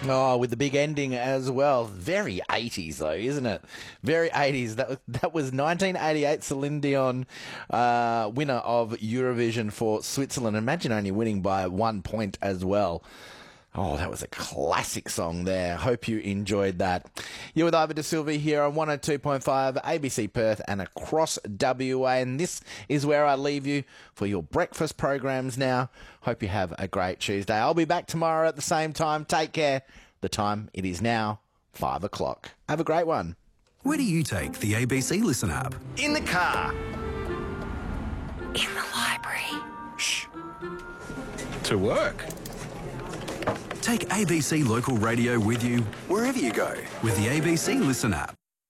Oh, with the big ending as well. Very 80s, though, isn't it? Very 80s. That was 1988 Celine Dion, winner of Eurovision for Switzerland. Imagine only winning by 1 point as well. Oh, that was a classic song there. Hope you enjoyed that. You're with Ivor De Silva here on 102.5 ABC Perth and across WA. And this is where I leave you for your breakfast programs now. Hope you have a great Tuesday. I'll be back tomorrow at the same time. Take care. The time, it is now 5 o'clock. Have a great one. Where do you take the ABC Listen app? In the car. In the library. Shh. To work. Take ABC Local Radio with you wherever you go with the ABC Listen app.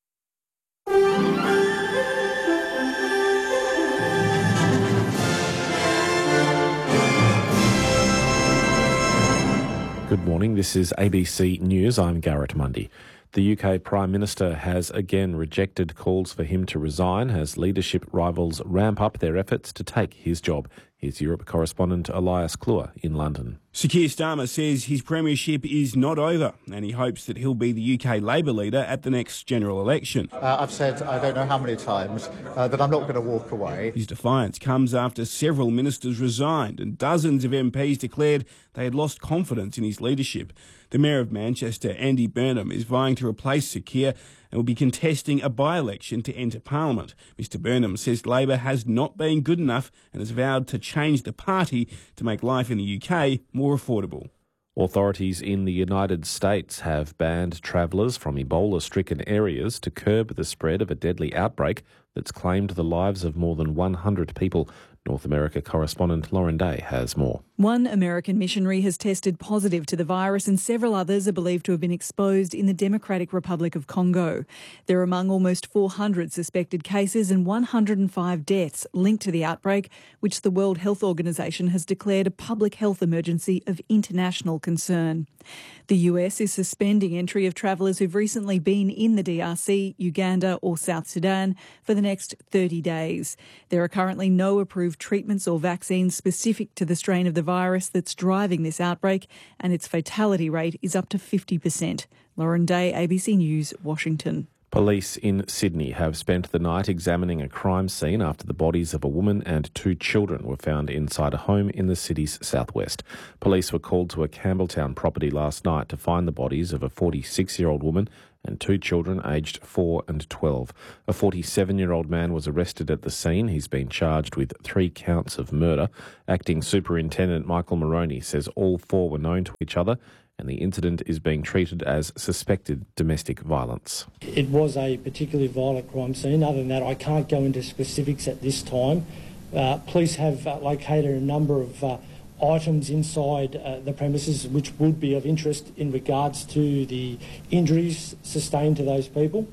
Good morning, this is ABC News. I'm Garrett Mundy. The UK Prime Minister has again rejected calls for him to resign as leadership rivals ramp up their efforts to take his job. Here's Europe correspondent Elias Kluwer in London. Sir Keir Starmer says his premiership is not over and he hopes that he'll be the UK Labour leader at the next general election. I've said I don't know how many times that I'm not going to walk away. His defiance comes after several ministers resigned and dozens of MPs declared they had lost confidence in his leadership. The Mayor of Manchester, Andy Burnham, is vying to replace Sir Keir and will be contesting a by-election to enter Parliament. Mr Burnham says Labour has not been good enough and has vowed to change the party to make life in the UK more affordable. Authorities in the United States have banned travellers from Ebola-stricken areas to curb the spread of a deadly outbreak that's claimed the lives of more than 100 people. North America correspondent Lauren Day has more. One American missionary has tested positive to the virus and several others are believed to have been exposed in the Democratic Republic of Congo. They're among almost 400 suspected cases and 105 deaths linked to the outbreak, which the World Health Organization has declared a public health emergency of international concern. The US is suspending entry of travellers who've recently been in the DRC, Uganda or South Sudan for the next 30 days. There are currently no approved treatments or vaccines specific to the strain of the virus that's driving this outbreak, and its fatality rate is up to 50%. Lauren Day, ABC News, Washington. Police in Sydney have spent the night examining a crime scene after the bodies of a woman and 2 children were found inside a home in the city's southwest. Police were called to a Campbelltown property last night to find the bodies of a 46-year-old woman and 2 children aged 4 and 12. A 47-year-old man was arrested at the scene. He's been charged with 3 counts of murder. Acting Superintendent Michael Moroney says all 4 were known to each other and the incident is being treated as suspected domestic violence. It was a particularly violent crime scene. Other than that, I can't go into specifics at this time. Police have located a number of items inside the premises which would be of interest in regards to the injuries sustained to those people.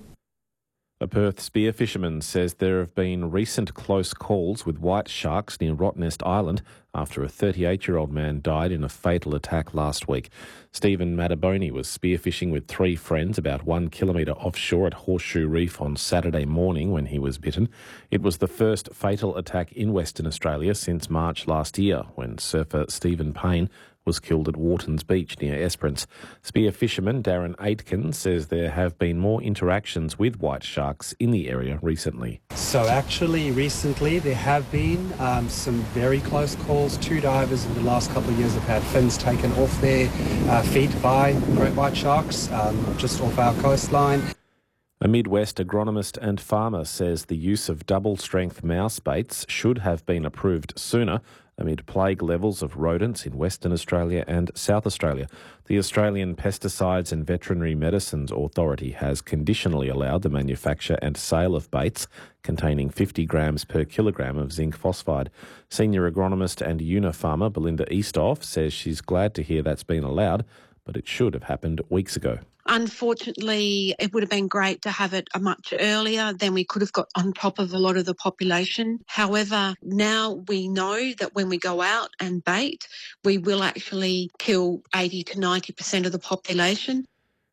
A Perth spear fisherman says there have been recent close calls with white sharks near Rottnest Island after a 38-year-old man died in a fatal attack last week. Stephen Mataboni was spearfishing with 3 friends about 1 kilometre offshore at Horseshoe Reef on Saturday morning when he was bitten. It was the first fatal attack in Western Australia since March last year when surfer Stephen Payne was killed at Wharton's Beach near Esperance. Spear fisherman Darren Aitken says there have been more interactions with white sharks in the area recently. So actually recently there have been some very close calls. 2 divers in the last couple of years have had fins taken off their feet by great white sharks just off our coastline. A Midwest agronomist and farmer says the use of double-strength mouse baits should have been approved sooner amid plague levels of rodents in Western Australia and South Australia. The Australian Pesticides and Veterinary Medicines Authority has conditionally allowed the manufacture and sale of baits containing 50 grams per kilogram of zinc phosphide. Senior agronomist and UNA farmer Belinda Eastoff says she's glad to hear that's been allowed, but it should have happened weeks ago. Unfortunately, it would have been great to have it much earlier, then we could have got on top of a lot of the population. However, now we know that when we go out and bait, we will actually kill 80 to 90% of the population.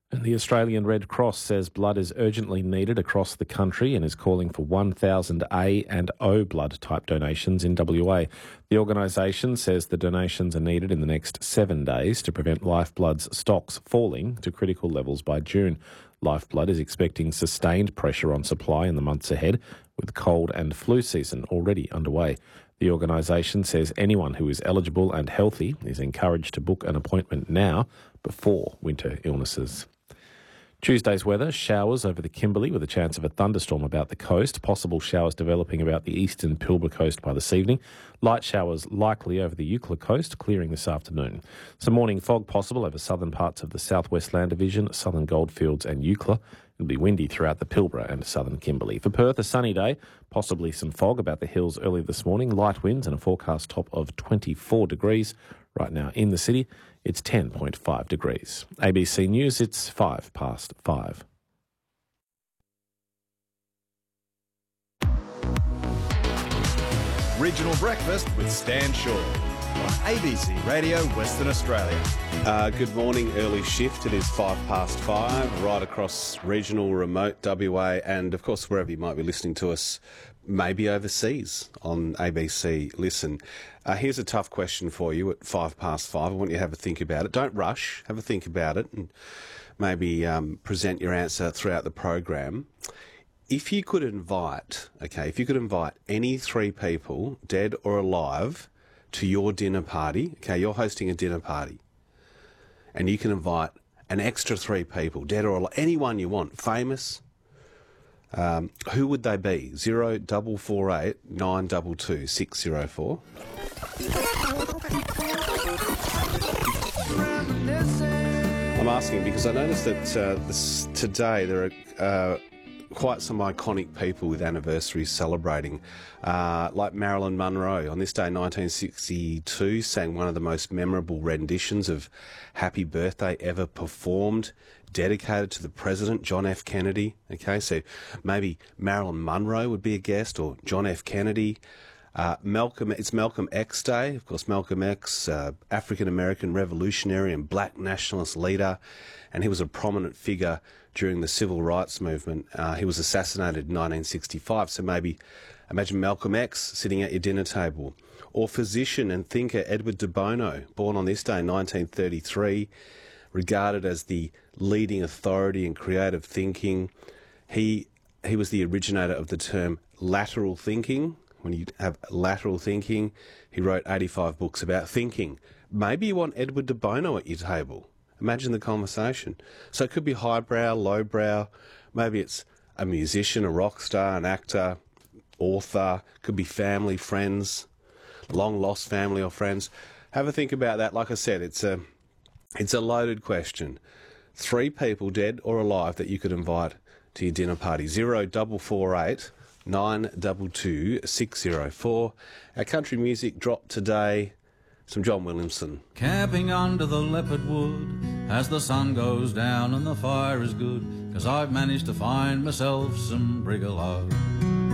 And the Australian Red Cross says blood is urgently needed across the country and is calling for 1,000 A and O blood type donations in WA. The organisation says the donations are needed in the next 7 days to prevent Lifeblood's stocks falling to critical levels by June. Lifeblood is expecting sustained pressure on supply in the months ahead, with cold and flu season already underway. The organisation says anyone who is eligible and healthy is encouraged to book an appointment now before winter illnesses. Tuesday's weather, showers over the Kimberley with a chance of a thunderstorm about the coast. Possible showers developing about the eastern Pilbara coast by this evening. Light showers likely over the Eucla coast, clearing this afternoon. Some morning fog possible over southern parts of the Southwest Land Division, southern Goldfields and Eucla. It'll be windy throughout the Pilbara and southern Kimberley. For Perth, a sunny day, possibly some fog about the hills early this morning. Light winds and a forecast top of 24 degrees. Right now in the city, it's 10.5 degrees. ABC News, it's 5:05. Regional Breakfast with Stan Shaw on ABC Radio Western Australia. Good morning, early shift. It is 5:05, right across regional, remote WA, and of course wherever you might be listening to us, maybe overseas on ABC Listen. Here's a tough question for you at 5:05. I want you to have a think about it. Don't rush. Have a think about it and maybe present your answer throughout the program. If you could invite any three people, dead or alive, to your dinner party, you're hosting a dinner party, and you can invite an extra three people, dead or alive, anyone you want, famous, who would they be? 0448 922 604. I'm asking because I noticed that today there are quite some iconic people with anniversaries celebrating, like Marilyn Monroe. On this day, 1962, sang one of the most memorable renditions of Happy Birthday ever performed, dedicated to the President, John F. Kennedy. So maybe Marilyn Monroe would be a guest, or John F. Kennedy. It's Malcolm X Day. Of course, Malcolm X, African-American revolutionary and black nationalist leader, and he was a prominent figure during the civil rights movement. He was assassinated in 1965, so maybe imagine Malcolm X sitting at your dinner table. Or physician and thinker Edward de Bono, born on this day in 1933, regarded as the leading authority in creative thinking. He was the originator of the term lateral thinking. When you have lateral thinking, he wrote 85 books about thinking. Maybe you want Edward de Bono at your table. Imagine the conversation. So it could be highbrow, lowbrow. Maybe it's a musician, a rock star, an actor, author. Could be family, friends, long-lost family or friends. Have a think about that. Like I said, it's a loaded question. Three people, dead or alive, that you could invite to your dinner party. 0448 922 604. Our country music drop today. Some John Williamson. Camping under the leopard wood as the sun goes down and the fire is good, 'cause I've managed to find myself some brigalow.